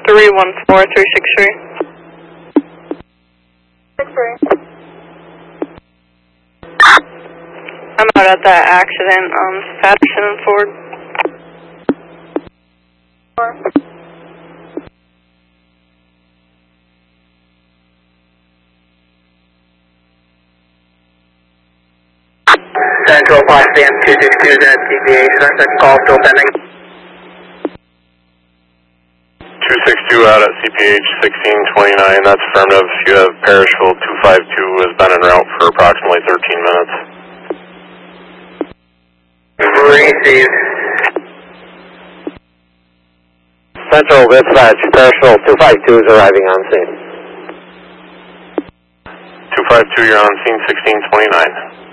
314363. 63. I'm out at that accident on Patterson and Ford. 4. Central Potsdam 262 is at CPH. Suspect call still pending. 262 out at CPH 1629. That's affirmative. You have Parishville 252 has been en route for approximately 13 minutes. Received. Central dispatch, Parishville 252 is arriving on scene. 252, you're on scene 1629.